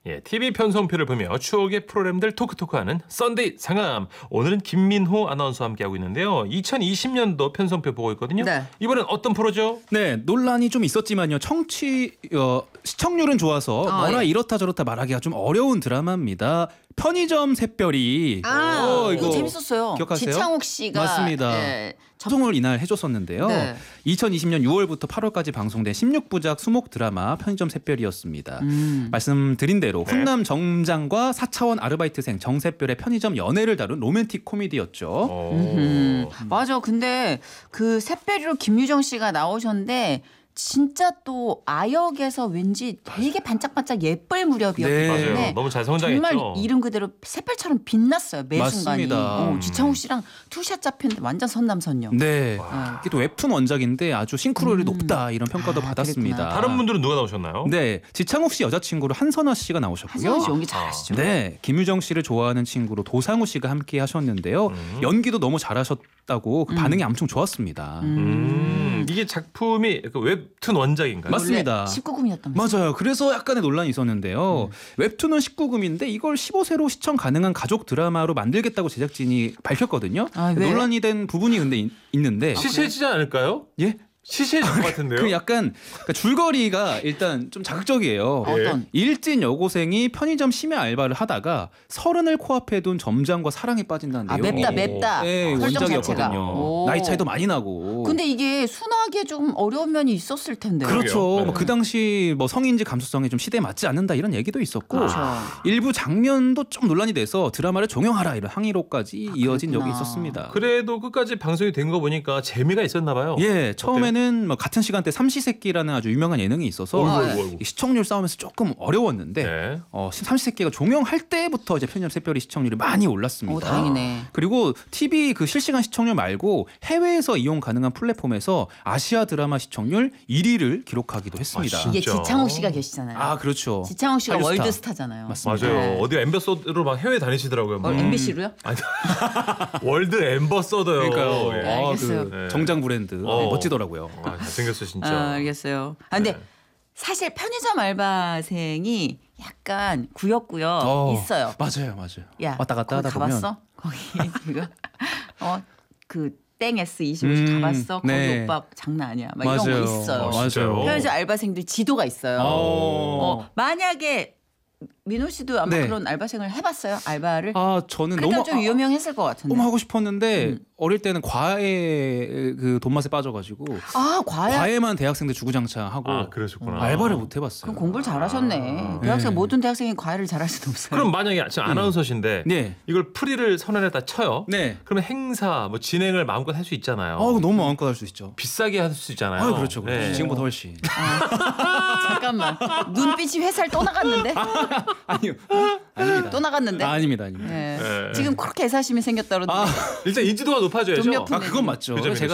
예, TV 편성표를 보며 추억의 프로그램들 토크토크하는 썬데이 상암. 오늘은 김민호 아나운서와 함께하고 있는데요. 2020년도 편성표 보고 있거든요. 네. 이번엔 어떤 프로죠? 네, 논란이 좀 있었지만요. 시청률은 좋아서 뭐라 이렇다 저렇다 말하기가 좀 어려운 드라마입니다. 편의점 샛별이. 이거 재밌었어요. 기억하세요? 지창욱 씨가 맞습니다. 방송을 이날 해줬었는데요. 네. 2020년 6월부터 8월까지 방송된 16부작 수목 드라마 편의점 샛별이었습니다. 말씀드린 대로 훈남 정장과 4차원 아르바이트생 정샛별의 편의점 연애를 다룬 로맨틱 코미디였죠. 맞아. 근데 그 샛별이로 김유정 씨가 나오셨는데 진짜 또 아역에서 왠지 되게 반짝반짝 예쁠 무렵이었기 네. 때문에 맞아요. 너무 잘 성장했죠. 정말 이름 그대로 샛별처럼 빛났어요. 매 순간이. 맞습니다. 지창욱 씨랑 투샷 잡혔는데 완전 선남선녀. 네. 이게 또 웹툰 원작인데 아주 싱크로율이 높다 이런 평가도 받았습니다. 그랬구나. 다른 분들은 누가 나오셨나요? 네, 지창욱 씨 여자친구로 한선아 씨가 나오셨고요. 한성우 씨 연기 잘하시죠. 네, 김유정 씨를 좋아하는 친구로 도상우 씨가 함께 하셨는데요. 연기도 너무 잘하셨다고 그 반응이 엄청 좋았습니다. 이게 작품이 그 웹툰 원작인가요? 맞습니다. 19금이었다면서요. 맞아요. 그래서 약간의 논란이 있었는데요. 웹툰은 19금인데 이걸 15세로 시청 가능한 가족 드라마로 만들겠다고 제작진이 밝혔거든요. 왜? 논란이 된 부분이 근데 있는데 시시해지지 않을까요? 예? 시시해질 것 같은데요? 그 약간 그러니까 줄거리가 일단 좀 자극적이에요. 어떤? 일진 여고생이 편의점 심야 알바를 하다가 서른을 코앞에 둔 점장과 사랑에 빠진다는 내용. 맵다. 네, 설정 자체가. 원작이었거든요. 오. 나이 차이도 많이 나고. 근데 이게 순하게 좀 어려운 면이 있었을 텐데요. 그렇죠. 그러게요. 뭐그 당시 뭐 성인지 감수성이 좀 시대에 맞지 않는다 이런 얘기도 있었고 그렇죠. 일부 장면도 좀 논란이 돼서 드라마를 종영하라 이런 항의로까지 이어진 적이 그랬구나. 있었습니다. 그래도 끝까지 방송이 된 거 보니까 재미가 있었나 봐요. 예, 처음에는 뭐 같은 시간대 삼시세끼라는 아주 유명한 예능이 있어서 어이구. 이 시청률 싸움에서 조금 어려웠는데 네. 삼시세끼가 종영할 때부터 이제 편의점 샛별이 시청률이 많이 올랐습니다. 오, 다행이네. 그리고 TV 그 실시간 시청률 말고 해외에서 이용 가능한 플랫폼에서 아시아 드라마 시청률 1위를 기록하기도 했습니다. 아, 이게 진짜? 지창욱 씨가 계시잖아요. 아, 그렇죠. 지창욱 씨가 한류스타. 월드스타잖아요. 맞습니다. 맞아요. 네. 어디 엠버서더로 막 해외 다니시더라고요. MBC로요? 아니, 월드 엠버서더요. 그러니까요. 예. 알겠어요. 그 정장 브랜드 멋지더라고요. 멋지더라고요. 잘생겼어 진짜. 알겠어요. 근데 사실 편의점 알바생이 약간 구역구역 있어요. 맞아요. 야, 왔다 갔다 거기 하다 보면 가봤어? 거기 지금 그 땡S 25시 가봤어? 거기 네. 오빠 장난 아니야. 막 맞아요. 이런 거 있어요. 진짜요? 편의점 알바생들 지도가 있어요. 만약에 민호 씨도 아마 네. 그런 알바생을 해봤어요? 알바를? 아, 저는 그러니까 너무 좀 유명했을 것 같은데. 너무 하고 싶었는데 어릴 때는 과외 그 돈맛에 빠져가지고 과외만 대학생들 주구장창하고 아, 그러셨구나. 알바를 못 해봤어요. 그럼 공부를 잘하셨네. 대학생 모든 대학생이 과외를 잘할 수는 없어요. 그럼 만약에 지금 아나운서신데 네. 이걸 프리를 선언했다 쳐요. 네. 그러면 행사 뭐 진행을 마음껏 할 수 있잖아요. 너무 마음껏 할 수 있죠. 비싸게 할 수 있잖아요. 그렇죠. 네. 지금보다 훨씬. 잠깐만. 눈빛이 회살 또 나갔는데? 아니요. 아닙니다. 또 나갔는데? 아닙니다. 네. 네. 지금 그렇게 애사심이 생겼다 그러던데. 일단 인지도가 높아져야죠. 좀 몇 푼. 그건 맞죠. 그죠, 제가